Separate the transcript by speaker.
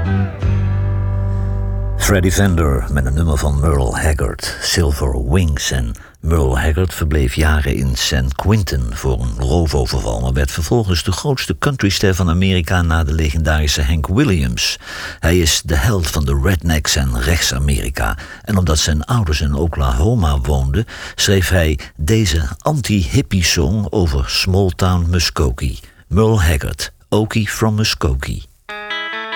Speaker 1: Freddie Fender met een nummer van Merle Haggard, Silver Wings. En Merle Haggard verbleef jaren in San Quentin voor een roofoverval, maar werd vervolgens de grootste countryster van Amerika na de legendarische Hank Williams. Hij is de held van de rednecks en rechts-Amerika. En omdat zijn ouders in Oklahoma woonden, schreef hij deze anti-hippie-song over small-town Muskogee. Merle Haggard, Okie from Muskogee.